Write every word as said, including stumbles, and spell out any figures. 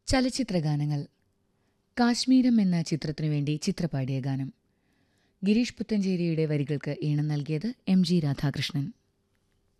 ചലച്ചിത്രഗാനങ്ങൾ. കാശ്മീരം എന്ന ചിത്രത്തിനു വേണ്ടി ചിത്ര പാടിയ ഗാനം. ഗിരീഷ് പുത്തഞ്ചേരിയുടെ വരികൾക്ക് ഈണം നൽകിയത് എം ജി രാധാകൃഷ്ണൻ.